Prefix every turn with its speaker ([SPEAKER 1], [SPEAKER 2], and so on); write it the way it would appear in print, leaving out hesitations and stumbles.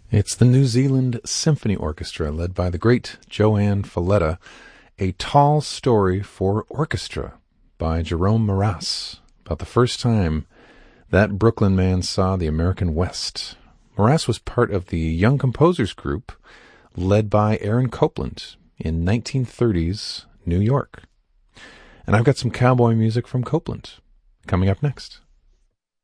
[SPEAKER 1] It's the New Zealand Symphony Orchestra, led by the great Joanne Falletta, A Tall Story for Orchestra by Jerome Morass, about the first time that Brooklyn man saw the American West. Morass was part of the Young Composers Group, led by Aaron Copland in 1930s New York. And I've got some cowboy music from Copland coming up next.